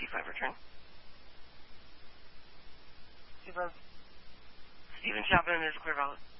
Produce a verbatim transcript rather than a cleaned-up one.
five return. Stephen Chapman, there's a clear valid.